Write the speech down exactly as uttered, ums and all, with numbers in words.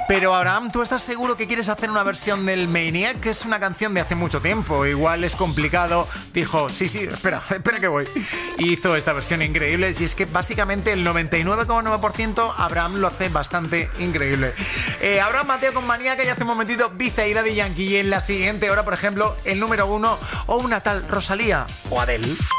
Pero Abraham, ¿tú estás seguro que quieres hacer una versión del Maniac? Que es una canción de hace mucho tiempo, igual es complicado. Dijo, sí, sí, espera, espera que voy. Hizo esta versión increíble y es que básicamente el noventa y nueve coma nueve por ciento Abraham lo hace bastante increíble. Eh, Abraham Mateo con Maniac y hace un momentito Biza y Daddy Yankee. Y en la siguiente hora, por ejemplo, el número uno o una tal Rosalía o Adele.